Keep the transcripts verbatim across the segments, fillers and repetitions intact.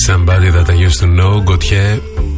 Somebody that I used to know, Gautier.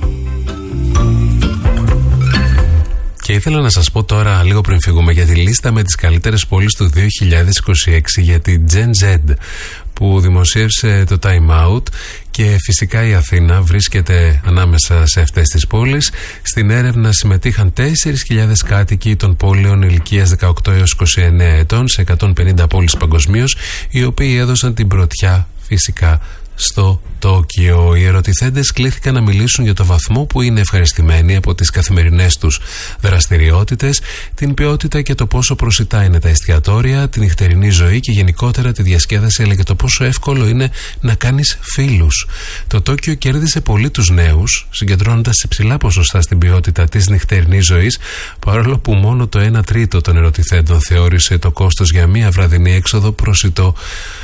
Και ήθελα να σας πω τώρα, λίγο πριν φύγουμε, για τη λίστα με τις καλύτερες πόλεις του δύο χιλιάδες είκοσι έξι για την Gen Z που δημοσίευσε το Time Out, και φυσικά η Αθήνα βρίσκεται ανάμεσα σε αυτές τις πόλεις. Στην έρευνα συμμετείχαν τέσσερις χιλιάδες κάτοικοι των πόλεων ηλικίας δεκαοκτώ έως είκοσι εννέα ετών σε εκατόν πενήντα πόλεις παγκοσμίως, οι οποίοι έδωσαν την πρωτιά φυσικά στο Τόκιο. Οι ερωτηθέντες κλήθηκαν να μιλήσουν για το βαθμό που είναι ευχαριστημένοι από τις καθημερινές τους δραστηριότητες, την ποιότητα και το πόσο προσιτά είναι τα εστιατόρια, την νυχτερινή ζωή και γενικότερα τη διασκέδαση, αλλά και το πόσο εύκολο είναι να κάνεις φίλους. Το Τόκιο κέρδισε πολύ τους νέους, συγκεντρώνοντας σε ψηλά ποσοστά στην ποιότητα της νυχτερινής ζωής, παρόλο που μόνο το ένα τρίτο των ερωτηθέντων θεώρησε το κόστος για μία βραδινή έξοδο προσιτό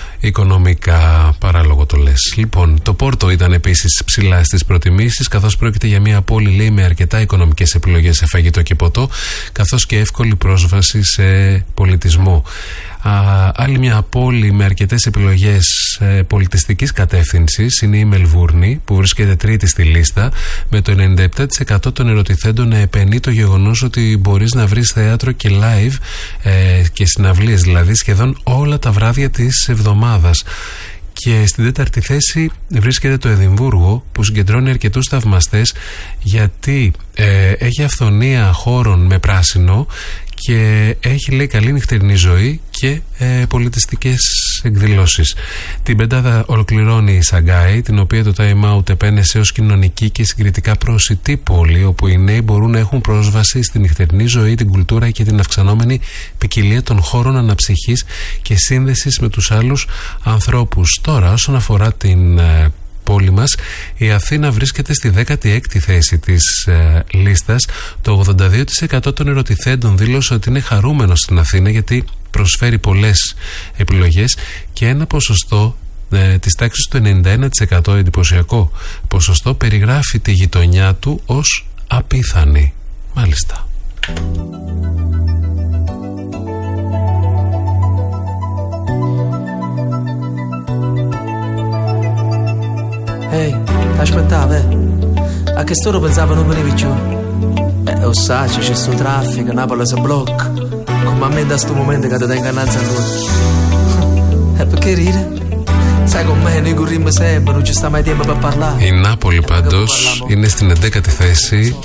οικονομικά. Παράλογο το λες. Λοιπόν, το Πόρτο ήταν επίσης ψηλά στις προτιμήσεις, καθώς πρόκειται για μια πόλη, λέει, με αρκετά οικονομικές επιλογές σε φαγητό και ποτό, καθώς και εύκολη πρόσβαση σε πολιτισμό. Α, άλλη μια πόλη με αρκετές επιλογές ε, πολιτιστικής κατεύθυνσης είναι η Μελβούρνη, που βρίσκεται τρίτη στη λίστα, με το ενενήντα επτά τοις εκατό των ερωτηθέντων να επενεί το γεγονός ότι μπορείς να βρεις θέατρο και live ε, και συναυλίες, δηλαδή σχεδόν όλα τα βράδια της εβδομάδας. Και στην τέταρτη θέση βρίσκεται το Εδιμβούργο, που συγκεντρώνει αρκετούς θαυμαστές, γιατί ε, έχει αυθονία χώρων με πράσινο και έχει, λέει, καλή νυχτερινή ζωή και ε, πολιτιστικές εκδηλώσεις. Την πεντάδα ολοκληρώνει η Σαγκάη, την οποία το Time Out επένεσε ως κοινωνική και συγκριτικά προσιτή πόλη, όπου οι νέοι μπορούν να έχουν πρόσβαση στη νυχτερινή ζωή, την κουλτούρα και την αυξανόμενη ποικιλία των χώρων αναψυχής και σύνδεσης με τους άλλους ανθρώπους. Τώρα, όσον αφορά την ε, πόλη μας, η Αθήνα βρίσκεται στη δέκατη έκτη θέση της ε, λίστας. Το ογδόντα δύο τοις εκατό των ερωτηθέντων δήλωσε ότι είναι χαρούμενο στην Αθήνα, γιατί προσφέρει πολλές επιλογές, και ένα ποσοστό ε, της τάξης του ενενήντα ένα τοις εκατό, εντυπωσιακό ποσοστό, περιγράφει τη γειτονιά του ως απίθανη. Μάλιστα. Ehi, hey, t'aspettavo, eh? A che st'ora pensavo non venivi giù? Eh, lo sai, c'è sto traffico, Napoli si blocca. Come a me da sto momento che ti tengo innanzi a tutti. E perché ride? Sai con me noi corriamo sempre, non ci sta mai tempo per parlare. Η Νάπολη πάντως είναι στην εντέκατη θέση